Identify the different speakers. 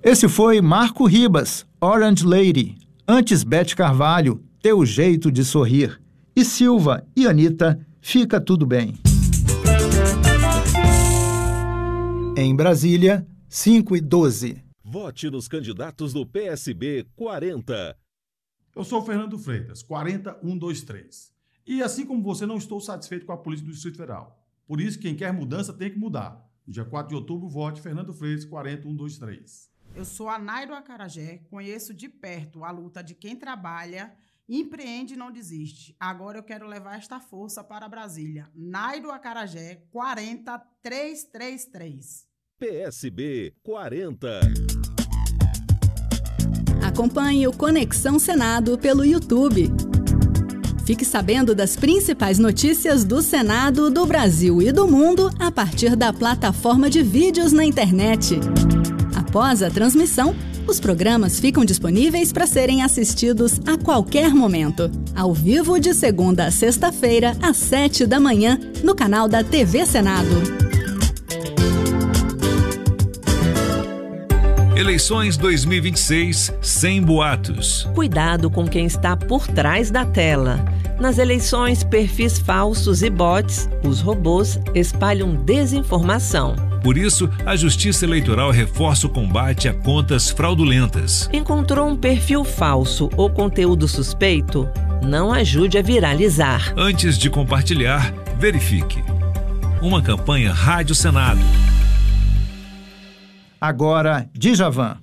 Speaker 1: Esse foi Marco Ribas, Orange Lady. Antes, Beth Carvalho, Teu Jeito de Sorrir. E Silva e Anitta, Fica Tudo Bem. Em Brasília, 5h12.
Speaker 2: Vote nos candidatos do PSB 40.
Speaker 3: Eu sou o Fernando Freitas, 40123. E assim como você, não estou satisfeito com a política do Distrito Federal. Por isso, quem quer mudança tem que mudar. No dia 4 de outubro, vote Fernando Freitas, 40123.
Speaker 4: Eu sou a Nairo Acarajé, conheço de perto a luta de quem trabalha, empreende e não desiste. Agora eu quero levar esta força para Brasília. Nairo Acarajé, 40333.
Speaker 2: PSB 40.
Speaker 5: Acompanhe o Conexão Senado pelo YouTube. Fique sabendo das principais notícias do Senado, do Brasil e do mundo a partir da plataforma de vídeos na internet. Após a transmissão, os programas ficam disponíveis para serem assistidos a qualquer momento, ao vivo de segunda a sexta-feira, às 7 da manhã, no canal da TV Senado.
Speaker 6: Eleições 2026 sem boatos.
Speaker 7: Cuidado com quem está por trás da tela. Nas eleições, perfis falsos e bots, os robôs, espalham desinformação.
Speaker 6: Por isso, a Justiça Eleitoral reforça o combate a contas fraudulentas.
Speaker 7: Encontrou um perfil falso ou conteúdo suspeito? Não ajude a viralizar.
Speaker 6: Antes de compartilhar, verifique. Uma campanha Rádio Senado.
Speaker 1: Agora, Djavan.